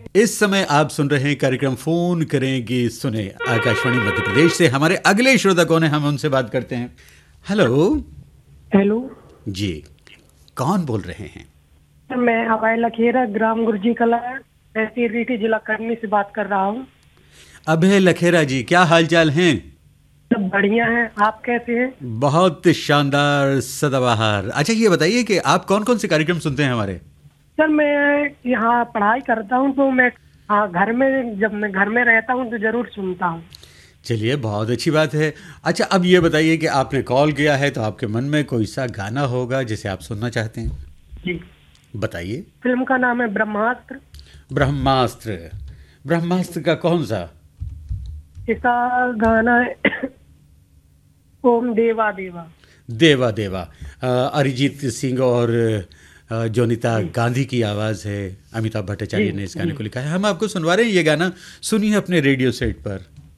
इस समय आप सुन रहे हैं कार्यक्रम फोन करेंगे सुने आकाशवाणी मध्य प्रदेश से। हमारे अगले श्रोता कौन है, हम उनसे बात करते हैं। हेलो। हेलो जी, कौन बोल रहे हैं? सर, मैं अभय लखेरा, ग्राम गुरजी कला, तहसील रीठी, जिला करनी से बात कर रहा हूँ। अभय लखेरा जी, क्या हाल चाल हैं? सब बढ़िया है, आप कैसे हैं? बहुत शानदार, सदाबहार। अच्छा, ये बताइए कि आप कौन कौन से कार्यक्रम सुनते हैं हमारे? सर, मैं यहाँ पढ़ाई करता हूँ तो मैं घर में, जब मैं घर में रहता हूँ तो जरूर सुनता हूँ। चलिए, बहुत अच्छी बात है। अच्छा, अब ये बताइए कि आपने कॉल किया है तो आपके मन में कोई सा गाना होगा जिसे आप सुनना चाहते हैं? जी, बताइए। फिल्म का नाम है ब्रह्मास्त्र। ब्रह्मास्त्र। ब्रह्मास्त्र का कौन सा? इसका गाना है ओम देवा देवा। देवा देवा। अरिजीत सिंह और जोनीता जी गांधी की आवाज़ है। अमिताभ जी भट्टाचार्य ने इस गाने जी। को लिखा है। हम आपको सुनवा रहे हैं ये गाना। सुनिए अपने रेडियो सेट पर।